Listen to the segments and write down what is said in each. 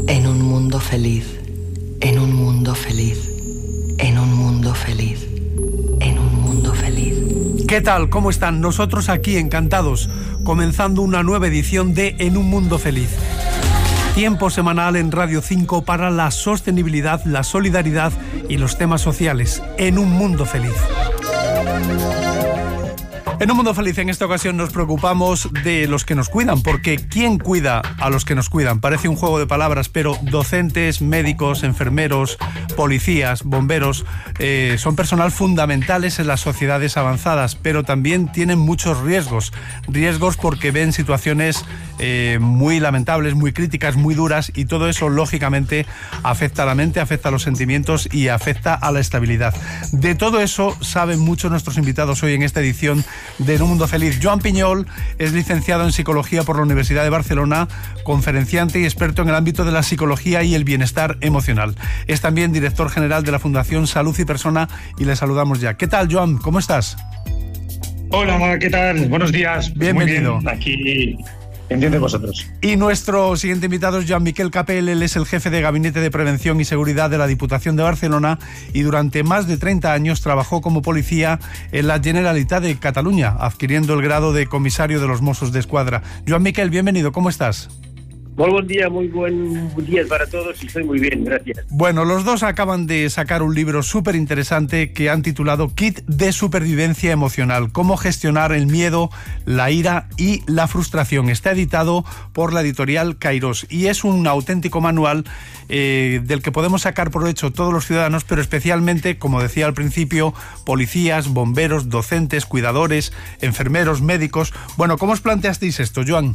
En un mundo feliz, en un mundo feliz, en un mundo feliz, en un mundo feliz. ¿Qué tal? ¿Cómo están? Nosotros aquí encantados, comenzando una nueva edición de En un mundo feliz. Tiempo semanal en Radio 5 para la sostenibilidad, la solidaridad y los temas sociales. En un mundo feliz. En un mundo feliz, en esta ocasión nos preocupamos de los que nos cuidan, porque ¿quién cuida a los que nos cuidan? Parece un juego de palabras, pero docentes, médicos, enfermeros, policías, bomberos, son personal fundamentales en las sociedades avanzadas, pero también tienen muchos riesgos. Riesgos porque ven situaciones muy lamentables, muy críticas, muy duras, y todo eso, lógicamente, afecta a la mente, afecta a los sentimientos y afecta a la estabilidad. De todo eso saben mucho nuestros invitados hoy en esta edición de En un mundo feliz. Joan Piñol es licenciado en Psicología por la Universidad de Barcelona, conferenciante y experto en el ámbito de la psicología y el bienestar emocional. Es también director general de la Fundación Salud y Persona y le saludamos ya. ¿Qué tal, Joan? ¿Cómo estás? Hola, ¿qué tal? Buenos días. Bienvenido. Muy bien, aquí pendiente de vosotros. Y nuestro siguiente invitado es Joan Miquel Capell. Él es el jefe de Gabinete de Prevención y Seguridad de la Diputación de Barcelona y durante más de 30 años trabajó como policía en la Generalitat de Cataluña, adquiriendo el grado de comisario de los Mossos d'Esquadra. Joan Miquel, bienvenido, ¿cómo estás? Muy buen día, muy buen día para todos y estoy muy bien, gracias. Bueno, los dos acaban de sacar un libro súper interesante que han titulado Kit de Supervivencia Emocional, cómo gestionar el miedo, la ira y la frustración. Está editado por la editorial Kairos y es un auténtico manual del que podemos sacar provecho todos los ciudadanos, pero especialmente, como decía al principio, policías, bomberos, docentes, cuidadores, enfermeros, médicos. Bueno, ¿cómo os planteasteis esto, Joan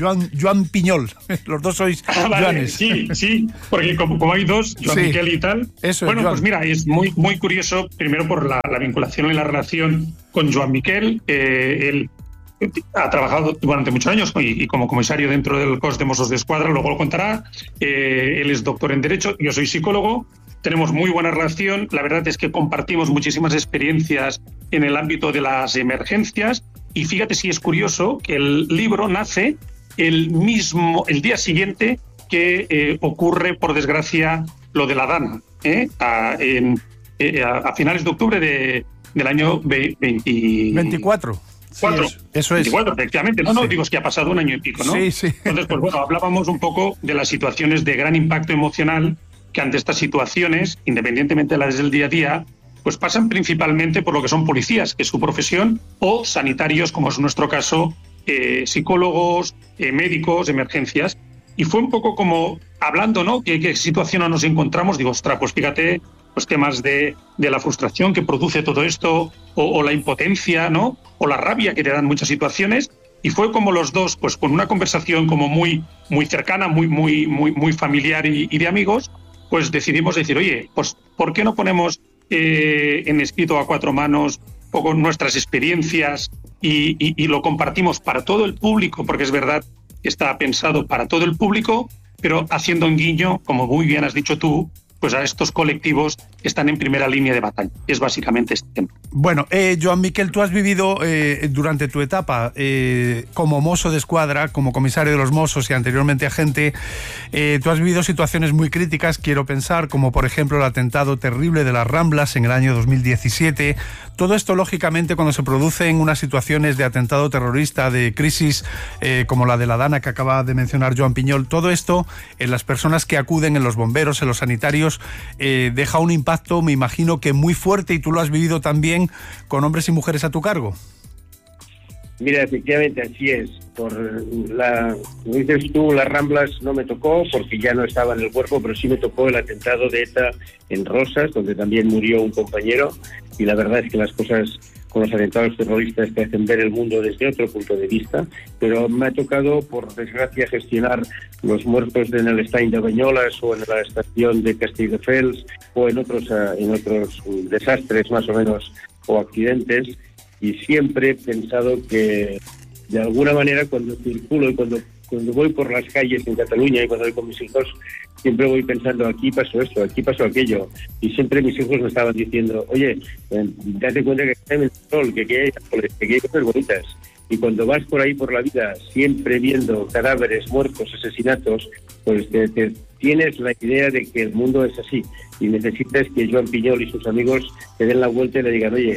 Piñol? Los dos sois Joanes. Sí, porque como hay dos, Joan Miquel y tal. Eso, bueno, Joan. Pues mira, es muy curioso, primero por la vinculación y la relación con Joan Miquel. Él ha trabajado durante muchos años y como comisario dentro del Cos de Mossos d'Esquadra, luego lo contará. Él es doctor en Derecho, yo soy psicólogo. Tenemos muy buena relación. La verdad es que compartimos muchísimas experiencias en el ámbito de las emergencias. Y fíjate si es curioso que el libro nace el día siguiente que ocurre, por desgracia, lo de la Dana, a finales de octubre del año 24. Sí, eso es. 24, efectivamente. No, digo, es que ha pasado un año y pico, ¿no? Sí. Entonces, pues bueno, hablábamos un poco de las situaciones de gran impacto emocional que ante estas situaciones, independientemente de las del día a día, pues pasan principalmente por lo que son policías, que es su profesión, o sanitarios, como es nuestro caso, psicólogos, médicos, emergencias. Y fue un poco como hablando, ¿no? ¿Qué situación nos encontramos? Digo, ostras, pues fíjate, pues temas de la frustración que produce todo esto, o la impotencia, ¿no? O la rabia que te dan muchas situaciones. Y fue como los dos, pues con una conversación como muy cercana, muy familiar y de amigos, pues decidimos decir, oye, pues ¿por qué no ponemos en escrito a cuatro manos un poco nuestras experiencias y lo compartimos para todo el público? Porque es verdad que está pensado para todo el público, pero haciendo un guiño, como muy bien has dicho tú, pues a estos colectivos que están en primera línea de batalla. Es básicamente este tema. Bueno, Joan Miquel, tú has vivido durante tu etapa como mozo de escuadra, como comisario de los Mossos y anteriormente agente, tú has vivido situaciones muy críticas, quiero pensar, como por ejemplo el atentado terrible de las Ramblas en el año 2017. Todo esto, lógicamente, cuando se producen unas situaciones de atentado terrorista, de crisis como la de la Dana que acaba de mencionar Joan Piñol, todo esto en las personas que acuden, en los bomberos, en los sanitarios, deja un impacto, me imagino que muy fuerte, y tú lo has vivido también con hombres y mujeres a tu cargo. Mira, efectivamente así es. Como dices tú, las Ramblas no me tocó porque ya no estaba en el cuerpo, pero sí me tocó el atentado de ETA en Rosas, donde también murió un compañero, y la verdad es que las cosas con los atentados terroristas te hacen ver el mundo desde otro punto de vista, pero me ha tocado, por desgracia, gestionar los muertos en el Estany de Banyoles o en la estación de Castelldefels o en otros desastres más o menos o accidentes, y siempre he pensado que de alguna manera cuando circulo y cuando voy por las calles en Cataluña y cuando voy con mis hijos, siempre voy pensando, aquí pasó esto, aquí pasó aquello. Y siempre mis hijos me estaban diciendo, oye, date cuenta que está en el sol, que hay cosas bonitas. Y cuando vas por ahí por la vida, siempre viendo cadáveres, muertos, asesinatos, pues tienes la idea de que el mundo es así y necesitas que Joan Piñol y sus amigos te den la vuelta y le digan, oye,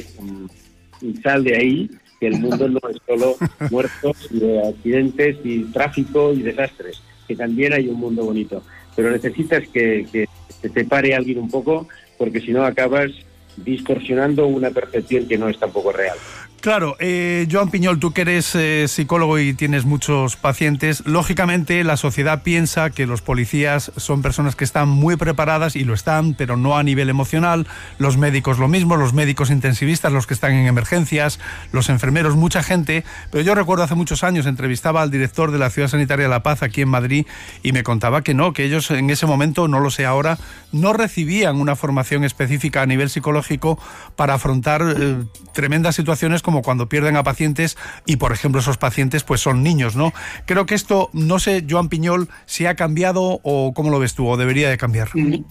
sal de ahí, que el mundo no es solo muertos y accidentes y tráfico y desastres, que también hay un mundo bonito. Pero necesitas que te pare alguien un poco, porque si no acabas distorsionando una percepción que no es tampoco real. Claro, Joan Piñol, tú que eres psicólogo y tienes muchos pacientes, lógicamente la sociedad piensa que los policías son personas que están muy preparadas, y lo están, pero no a nivel emocional, los médicos lo mismo, los médicos intensivistas, los que están en emergencias, los enfermeros, mucha gente, pero yo recuerdo hace muchos años entrevistaba al director de la Ciudad Sanitaria de La Paz aquí en Madrid y me contaba que no, que ellos en ese momento, no lo sé ahora, no recibían una formación específica a nivel psicológico para afrontar tremendas situaciones como cuando pierden a pacientes y, por ejemplo, esos pacientes pues son niños, ¿no? Creo que esto, no sé, Joan Piñol, si ha cambiado o cómo lo ves tú, o debería de cambiar.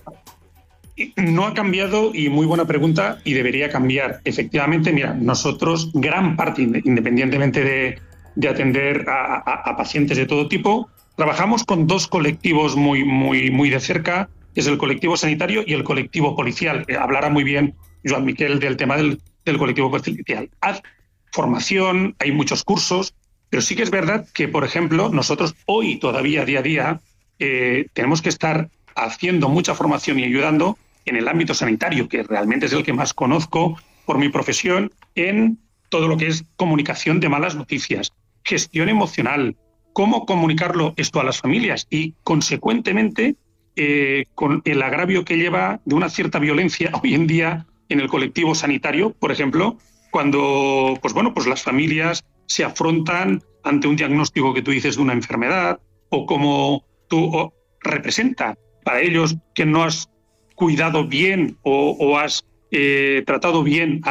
No ha cambiado, y muy buena pregunta, y debería cambiar. Efectivamente, mira, nosotros, gran parte, independientemente de atender a pacientes de todo tipo, trabajamos con dos colectivos muy de cerca, que es el colectivo sanitario y el colectivo policial. Hablará muy bien Joan Miquel del tema del colectivo policial. Hay formación, hay muchos cursos, pero sí que es verdad que, por ejemplo, nosotros hoy todavía, día a día, tenemos que estar haciendo mucha formación y ayudando en el ámbito sanitario, que realmente es el que más conozco por mi profesión, en todo lo que es comunicación de malas noticias, gestión emocional, cómo comunicarlo esto a las familias y, consecuentemente, con el agravio que lleva de una cierta violencia hoy en día en el colectivo sanitario, por ejemplo, cuando pues las familias se afrontan ante un diagnóstico que tú dices de una enfermedad, o como tú representa para ellos que no has cuidado bien o has tratado bien